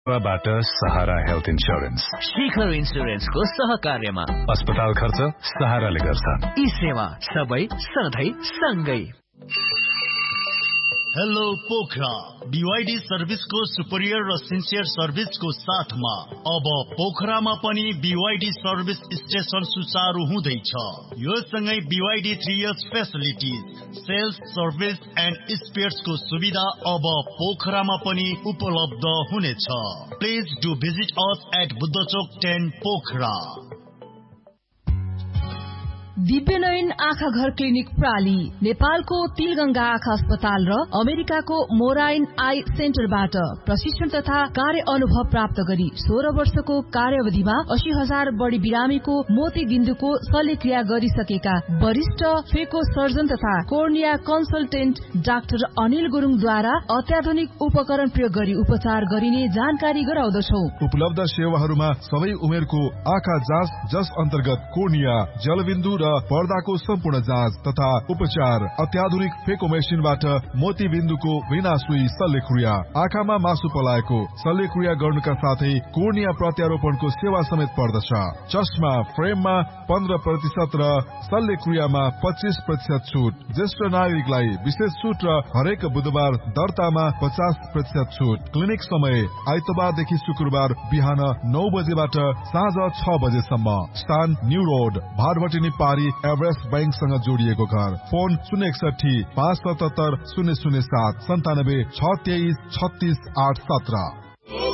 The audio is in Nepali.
बाट सहारा हेल्थ इन्स्योरेन्स, शिखर इन्स्योरेन्सको सहकार्यमा अस्पताल खर्च सहाराले गर्छ। यी सेवा सबै सधैँ सँगै। हेलो पोखरा, BYD सर्भिसको सुपरियर र सिन्सियर सर्भिसको साथमा अब पोखरामा पनि BYD सर्भिस स्टेशन सुचारू हुँदैछ। यो सँगै BYD 3 years facilities, sales, service and स्पेयर्सको सुविधा अब पोखरामा पनि उपलब्ध हुनेछ। Please do visit us at बुद्धचोक 10 Pokhara. दिव्यनयन आँखा घर क्लिनिक प्राली नेपालको तिलगंगा आँखा अस्पताल र अमेरिकाको मोराइन आई सेन्टरबाट प्रशिक्षण तथा कार्य अनुभव प्राप्त गरी 16 वर्षको कार्यावधिमा 80,000 बढी बिरामीको मोतीबिन्दुको शल्यक्रिया गरिसकेका वरिष्ठ फेको सर्जन तथा कोर्निया कन्सल्टेन्ट डाक्टर अनिल गुरुङद्वारा अत्याधुनिक उपकरण प्रयोग गरी उपचार गरिने जानकारी गराउँदछौ। उपलब्ध सेवाहरूमा सबै उमेरको आँखा जाँच, जस अन्तर्गत कोर्निया, जलबिन्दु र पर्दाको सम्पूर्ण जाँच तथा उपचार, अत्याधुनिक फेको मेसिनबाट मोतीबिन्दुको बिना सुई शल्यक्रिया, आँखामा मासु पलाएको शल्यक्रिया गर्नुका साथै कोर्निया प्रत्यारोपणको सेवा समेत पर्दछ। चस्मा फ्रेममा 15% र शल्यक्रियामा 25% छुट। ज्येष्ठ नागरिकलाई विशेष छुट र हरेक बुधबार दर्तामा 50% छुट। क्लिनिक समय आइतबारदेखि शुक्रबार बिहान 9 बजेबाट साँझ 6 बजेसम्म। स्थान न्यू रोड, भारभटिनी पारी, एभरेस्ट बैंकसँग जोडिएको घर। फोन 061 577 007 97 623 36 817।